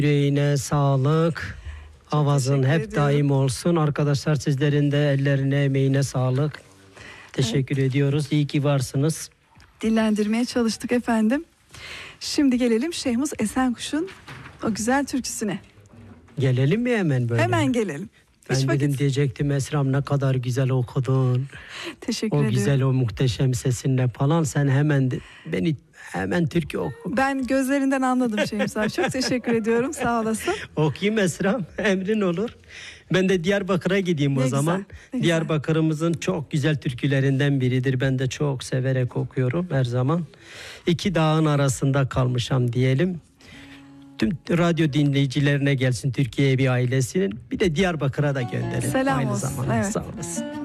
Yüreğine sağlık. Avazın hep daim olsun. Arkadaşlar sizlerin de ellerine, emeğine sağlık. Teşekkür ediyoruz. İyi ki varsınız. Dillendirmeye çalıştık efendim. Şimdi gelelim Şehmuz Esenkuş'un o güzel türküsüne. Gelelim mi hemen böyle? Hemen gelelim. Ben dedim diyecektim Esra'm ne kadar güzel okudun. Teşekkür o ediyorum. O güzel o muhteşem sesinle falan sen hemen beni hemen türkü oku. Ben gözlerinden anladım Şehmuz abi. Çok teşekkür ediyorum. Sağ olasın. Okuyayım Esra'm. Emrin olur. Ben de Diyarbakır'a gideyim o zaman. Diyarbakır'ımızın çok güzel türkülerinden biridir. Ben de çok severek okuyorum her zaman. İki dağın arasında kalmışam diyelim. Tüm radyo dinleyicilerine gelsin Türkiye bir ailesinin. Bir de Diyarbakır'a da gönderelim. Selam aynı olsun. zamanda. Evet. Sağ olasın.